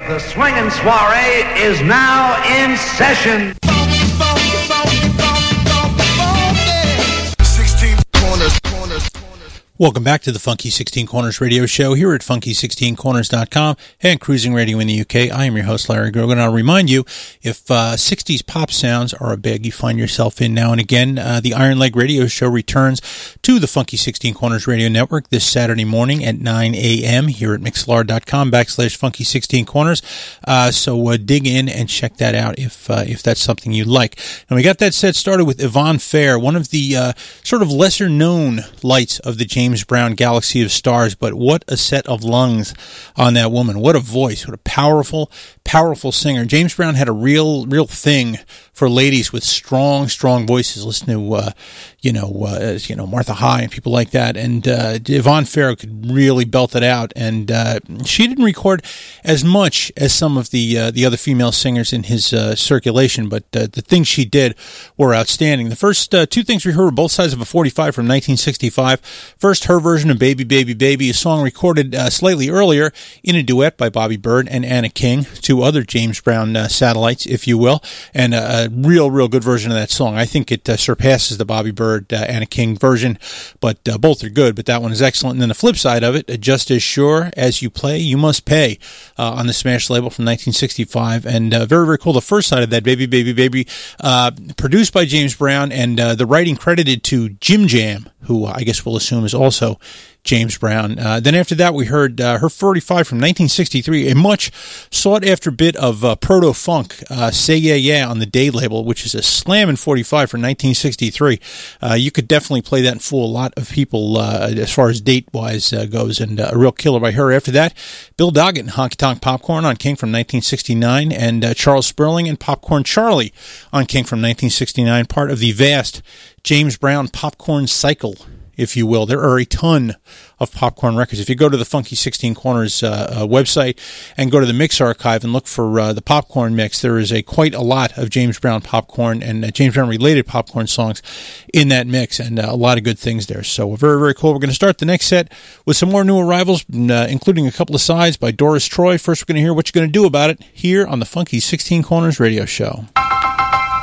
The swinging soiree is now in session. 16 corners. Welcome back to the Funky 16 Corners radio show here at funky16corners.com and Cruising Radio in the UK. I am your host, Larry Grogan. I'll remind you, if 60s pop sounds are a bag you find yourself in now and again, the Iron Leg radio show returns to the Funky 16 Corners radio network this Saturday morning at 9 a.m. here at mixlr.com/funky16corners. So dig in and check that out if that's something you like. And we got that set started with Yvonne Fair, one of the sort of lesser known lights of the James Brown Galaxy of Stars, but what a set of lungs on that woman. What a voice. What a powerful singer. James Brown had a real thing for ladies with strong voices. Listen to, Martha High and people like that. And Yvonne Fair could really belt it out. And she didn't record as much as some of the other female singers in his circulation, but the things she did were outstanding. The first two things we heard were both sides of a 45 from 1965. First, her version of Baby, Baby, Baby, a song recorded slightly earlier in a duet by Bobby Byrd and Anna King, two other James Brown satellites, if you will, and a real good version of that song. I think it surpasses the Bobby Byrd, Anna King version, but both are good, but that one is excellent. And then the flip side of it, Just As Sure As You Play, You Must Pay, on the Smash label from 1965, and very cool. The first side of that, Baby, Baby, Baby, produced by James Brown, and the writing credited to Jim Jam, who I guess we'll assume is also James Brown. Then after that, we heard her 45 from 1963, a much sought-after bit of proto-funk, Say Yeah Yeah on the Day label, which is a slammin' 45 from 1963. You could definitely play that and fool a lot of people as far as date-wise goes, and a real killer by her. After that, Bill Doggett and Honky Tonk Popcorn on King from 1969, and Charles Sperling and Popcorn Charlie on King from 1969, part of the vast James Brown popcorn cycle, if you will. There are a ton of popcorn records. If you go to the Funky 16 Corners website and go to the mix archive and look for the popcorn mix, there is quite a lot of James Brown popcorn and James Brown related popcorn songs in that mix, and a lot of good things there. So very cool. We're going to start the next set with some more new arrivals, including a couple of sides by Doris Troy. First, we're going to hear What You Gonna Do About It here on the Funky 16 Corners radio show.